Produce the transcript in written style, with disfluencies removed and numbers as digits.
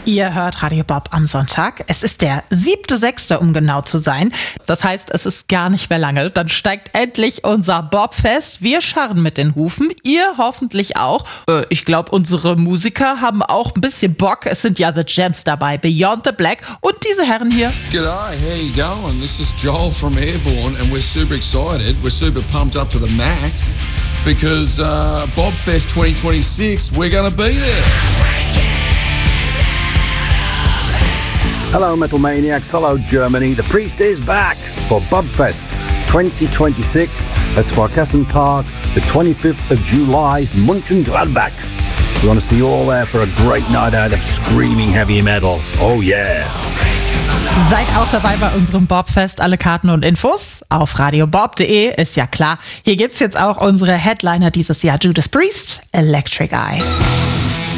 Ihr hört Radio Bob am Sonntag. Es ist der 7.6., um genau zu sein. Das heißt, es ist gar nicht mehr lange. Dann steigt endlich unser Bobfest. Wir scharren mit den Hufen. Ihr hoffentlich auch. Ich glaube, unsere Musiker haben auch ein bisschen Bock. Es sind ja The Gems dabei, Beyond the Black und diese Herren hier. G'day, how you going? This is Joel from Airborne and we're super excited. We're super pumped up to the max because Bobfest 2026, we're going to be there. Hello Metal Maniacs, hello Germany. The Priest is back for Bobfest 2026 at Sparkassen Park, the 25th of July, Mönchengladbach. We want to see you all there for a great night out of screaming heavy metal. Oh yeah! Seid auch dabei bei unserem Bobfest. Alle Karten und Infos auf radiobob.de, ist ja klar. Hier gibt's jetzt auch unsere Headliner dieses Jahr: Judas Priest, Electric Eye.